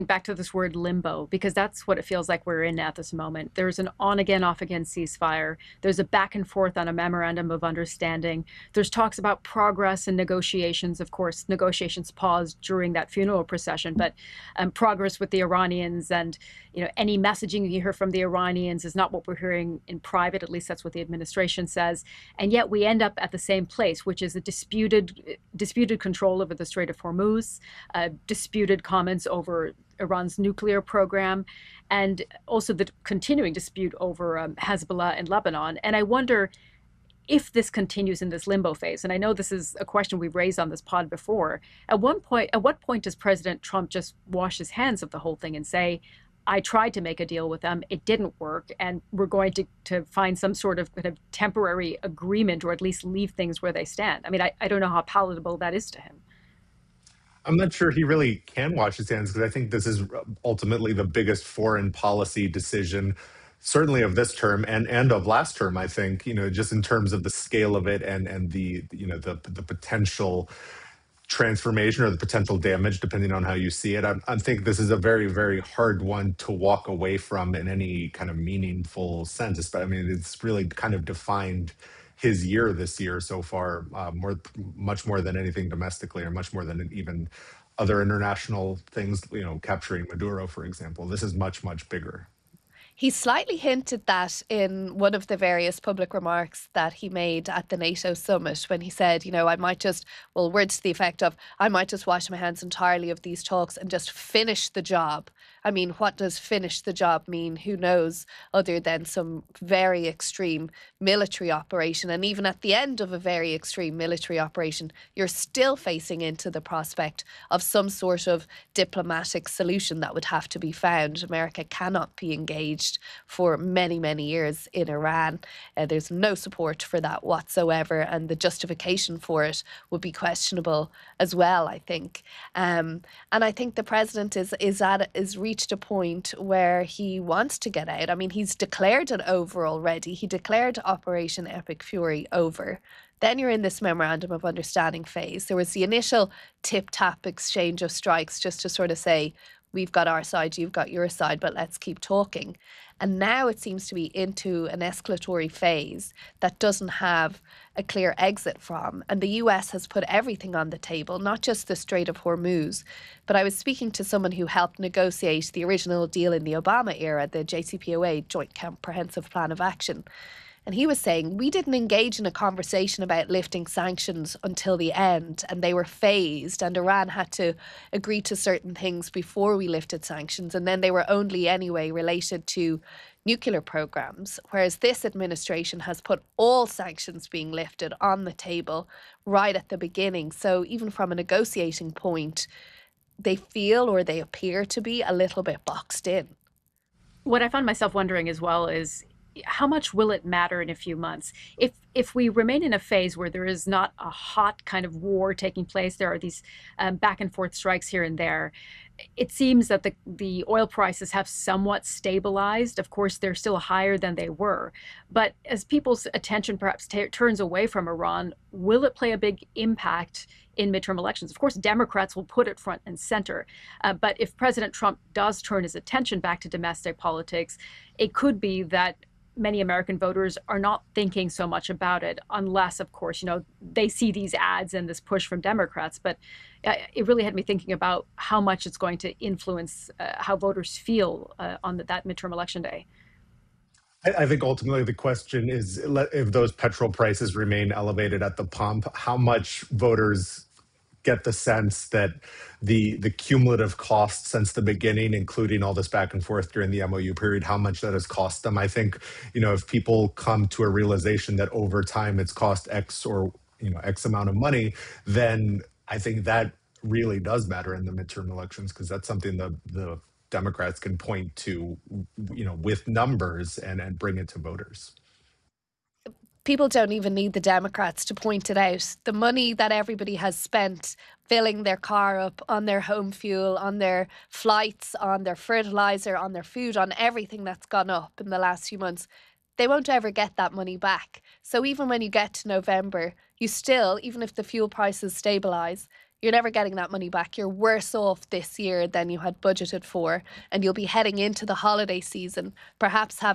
back to this word limbo, because that's what it feels like we're in at this moment. There's an on again, off again ceasefire. There's a back and forth on a memorandum of understanding. There's talks about progress and negotiations. Of course, negotiations paused during that funeral procession, but progress with the Iranians, and any messaging you hear from the Iranians is not what we're hearing in private. At least that's what the administration says. And yet we end up at the same place, which is a disputed control over the Strait of Hormuz, disputed comments over Iran's nuclear program, and also the continuing dispute over Hezbollah in Lebanon. And I wonder if this continues in this limbo phase. And I know this is a question we've raised on this pod before. At what point does President Trump just wash his hands of the whole thing and say, I tried to make a deal with them, it didn't work, and we're going to find some sort of kind of temporary agreement, or at least leave things where they stand? I mean, I don't know how palatable that is to him. I'm not sure he really can wash his hands, because I think this is ultimately the biggest foreign policy decision, certainly of this term and of last term. I think, just in terms of the scale of it, and the potential transformation or the potential damage, depending on how you see it. I think this is a very, very hard one to walk away from in any kind of meaningful sense. But I mean, it's really kind of defined his year this year so far, much more than anything domestically, or much more than even other international things. Capturing Maduro, for example. This is much, much bigger. He slightly hinted that in one of the various public remarks that he made at the NATO summit, when he said, I might just, well, words to the effect of, I might just wash my hands entirely of these talks and just finish the job. I mean, what does finish the job mean? Who knows, other than some very extreme military operation. And even at the end of a very extreme military operation, you're still facing into the prospect of some sort of diplomatic solution that would have to be found. America cannot be engaged for many, many years in Iran. There's no support for that whatsoever, and the justification for it would be questionable as well, I think. And I think the president is reached a point where he wants to get out. I mean, he's declared it over already. He declared Operation Epic Fury over. Then you're in this memorandum of understanding phase. There was the initial tip-tap exchange of strikes, just to sort of say, we've got our side, you've got your side, but let's keep talking. And now it seems to be into an escalatory phase that doesn't have a clear exit from. And the US has put everything on the table, not just the Strait of Hormuz. But I was speaking to someone who helped negotiate the original deal in the Obama era, the JCPOA, Joint Comprehensive Plan of Action. And he was saying, we didn't engage in a conversation about lifting sanctions until the end, and they were phased, and Iran had to agree to certain things before we lifted sanctions, and then they were only anyway related to nuclear programs, whereas this administration has put all sanctions being lifted on the table right at the beginning. So even from a negotiating point, they feel, or they appear to be, a little bit boxed in. What I find myself wondering as well is, how much will it matter in a few months? If we remain in a phase where there is not a hot kind of war taking place, there are these back and forth strikes here and there. It seems that the oil prices have somewhat stabilized. Of course, they're still higher than they were. But as people's attention perhaps turns away from Iran, will it play a big impact in midterm elections? Of course, Democrats will put it front and center. But if President Trump does turn his attention back to domestic politics, it could be that many American voters are not thinking so much about it, unless, of course, they see these ads and this push from Democrats. But it really had me thinking about how much it's going to influence how voters feel on that midterm election day. I think ultimately the question is, if those petrol prices remain elevated at the pump, how much voters get the sense that the cumulative cost since the beginning, including all this back and forth during the MOU period, how much that has cost them. I think, if people come to a realization that over time it's cost X, or X amount of money, then I think that really does matter in the midterm elections, because that's something the Democrats can point to, with numbers, and bring it to voters. People don't even need the Democrats to point it out. The money that everybody has spent filling their car up, on their home fuel, on their flights, on their fertilizer, on their food, on everything that's gone up in the last few months, they won't ever get that money back. So even when you get to November, you still, even if the fuel prices stabilise, you're never getting that money back. You're worse off this year than you had budgeted for, and you'll be heading into the holiday season, perhaps having